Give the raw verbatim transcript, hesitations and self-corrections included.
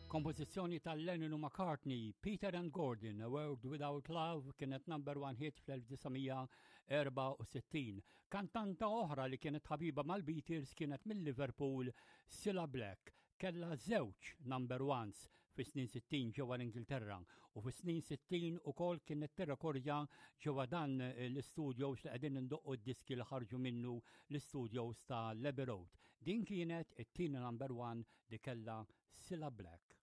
Kompożizzjoni tal-Lennon u McCartney, Peter and Gordon, A World Without Love, kienet number one hit fl-1964. Kantanta oħra li kienet ħabiba mal-Beatles kienet mill-Liverpool, Cilla Black, kella żewġ number ones fis-snin sittin ġewwa l-Ingilterra u fis-snin sittin ukoll kienet tirrekordja ġewwa dan l-istudios li qegħdin indoqqu d-diski li ħarġu minnu l-istudios ta' Abbey Road. Din kienet it-tieni number one li kella Cilla Black.